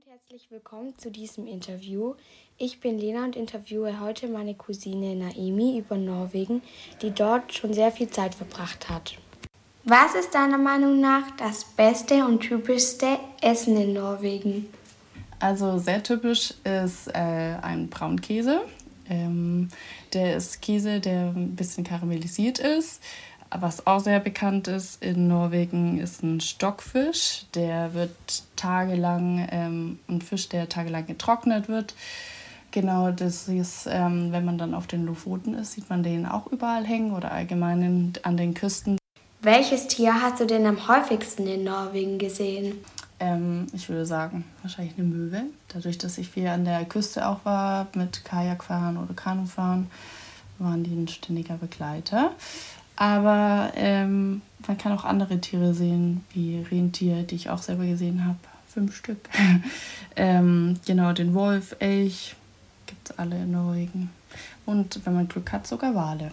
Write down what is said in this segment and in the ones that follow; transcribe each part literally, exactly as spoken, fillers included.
und herzlich willkommen zu diesem Interview. Ich bin Lena und interviewe heute meine Cousine Naemi über Norwegen, die dort schon sehr viel Zeit verbracht hat. Was ist deiner Meinung nach das beste und typischste Essen in Norwegen? Also sehr typisch ist äh, ein Braunkäse. Ähm, der ist Käse, der ein bisschen karamellisiert ist. Was auch sehr bekannt ist in Norwegen, ist ein Stockfisch. Der wird tagelang, ähm, ein Fisch, der tagelang getrocknet wird. Genau, das ist, ähm, wenn man dann auf den Lofoten ist, sieht man den auch überall hängen oder allgemein in, an den Küsten. Welches Tier hast du denn am häufigsten in Norwegen gesehen? Ähm, ich würde sagen, wahrscheinlich eine Möwe. Dadurch, dass ich viel an der Küste auch war, mit Kajakfahren oder Kanufahren, waren die ein ständiger Begleiter. Aber ähm, man kann auch andere Tiere sehen, wie Rentier, die ich auch selber gesehen habe. Fünf Stück. ähm, genau, den Wolf, Elch, gibt es alle in Norwegen. Und wenn man Glück hat, sogar Wale.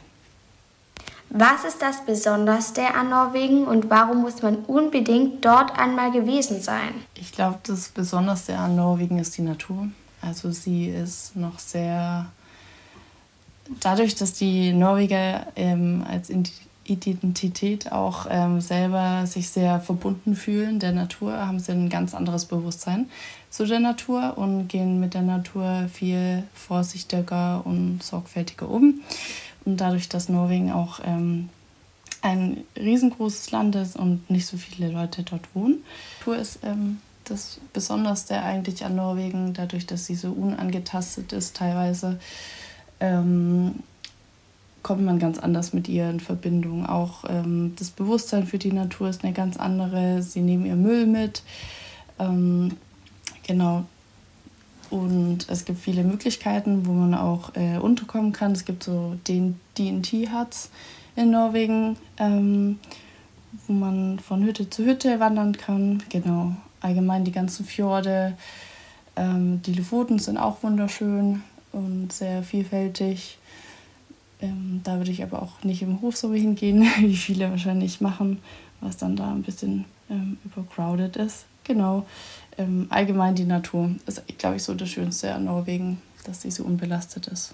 Was ist das Besonderste an Norwegen und warum muss man unbedingt dort einmal gewesen sein? Ich glaube, das Besonderste an Norwegen ist die Natur. Also sie ist noch sehr... Dadurch, dass die Norweger ähm, als Identität auch ähm, selber sich sehr verbunden fühlen der Natur, haben sie ein ganz anderes Bewusstsein zu der Natur und gehen mit der Natur viel vorsichtiger und sorgfältiger um. Und dadurch, dass Norwegen auch ähm, ein riesengroßes Land ist und nicht so viele Leute dort wohnen, Natur ist ähm, das Besonderste eigentlich an Norwegen, dadurch, dass sie so unangetastet ist teilweise. Ähm, kommt man ganz anders mit ihr in Verbindung. Auch ähm, das Bewusstsein für die Natur ist eine ganz andere. Sie nehmen ihr Müll mit. Ähm, genau. Und es gibt viele Möglichkeiten, wo man auch äh, unterkommen kann. Es gibt so den D und T-Huts in Norwegen, ähm, wo man von Hütte zu Hütte wandern kann. Genau. Allgemein die ganzen Fjorde. Ähm, die Lofoten sind auch wunderschön und sehr vielfältig. Ähm, da würde ich aber auch nicht im Hochsommer hingehen, wie viele wahrscheinlich machen, was dann da ein bisschen ähm, übercrowded ist. Genau. Ähm, allgemein die Natur ist, glaube ich, so das Schönste an Norwegen, dass sie so unbelastet ist.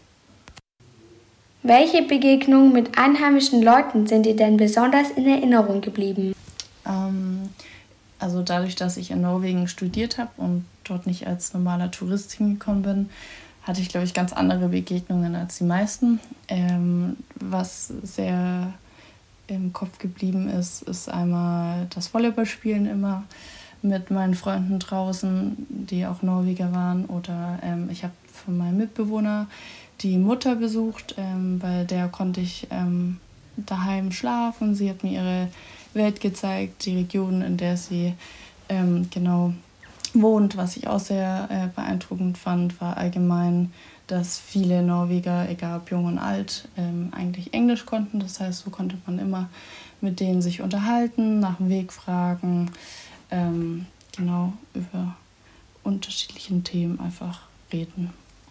Welche Begegnungen mit einheimischen Leuten sind dir denn besonders in Erinnerung geblieben? Ähm, also dadurch, dass ich in Norwegen studiert habe und dort nicht als normaler Tourist hingekommen bin, hatte ich, glaube ich, ganz andere Begegnungen als die meisten. Ähm, was sehr im Kopf geblieben ist, ist einmal das Volleyballspielen immer mit meinen Freunden draußen, die auch Norweger waren. Oder ähm, ich habe von meinem Mitbewohner die Mutter besucht, ähm, bei der konnte ich ähm, daheim schlafen. Sie hat mir ihre Welt gezeigt, die Region, in der sie ähm, genau wohnt. Was ich auch sehr äh, beeindruckend fand, war allgemein, dass viele Norweger, egal ob jung und alt, ähm, eigentlich Englisch konnten. Das heißt, so konnte man immer mit denen sich unterhalten, nach dem Weg fragen, ähm, genau über unterschiedlichen Themen einfach reden.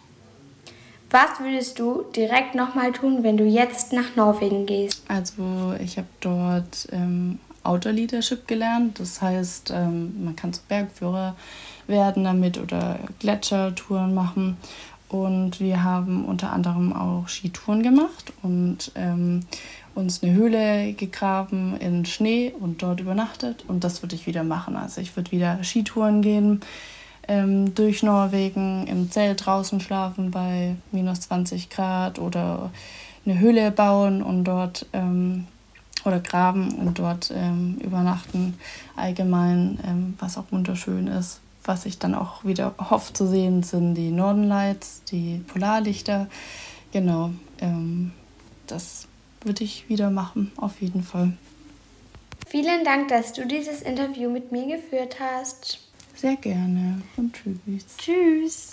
Was würdest du direkt nochmal tun, wenn du jetzt nach Norwegen gehst? Also ich habe dort ähm, Outdoor Leadership gelernt. Das heißt, ähm, man kann so Bergführer werden damit oder Gletschertouren machen. Und wir haben unter anderem auch Skitouren gemacht und ähm, uns eine Höhle gegraben in Schnee und dort übernachtet. Und das würde ich wieder machen. Also ich würde wieder Skitouren gehen, ähm, durch Norwegen, im Zelt draußen schlafen bei minus zwanzig Grad oder eine Höhle bauen und dort ähm, oder graben und dort ähm, übernachten. Allgemein, ähm, was auch wunderschön ist. Was ich dann auch wieder hoffe zu sehen, sind die Northern Lights, die Polarlichter. Genau, ähm, das würde ich wieder machen, auf jeden Fall. Vielen Dank, dass du dieses Interview mit mir geführt hast. Sehr gerne und tschüss. Tschüss.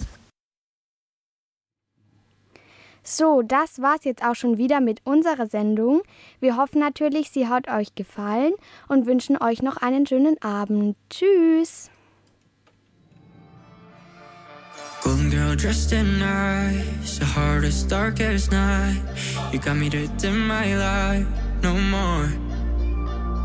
So, das war's jetzt auch schon wieder mit unserer Sendung. Wir hoffen natürlich, sie hat euch gefallen und wünschen euch noch einen schönen Abend. Tschüss. Golden girl dressed in nice, the hardest, darkest night. You got me to dim my light, no more.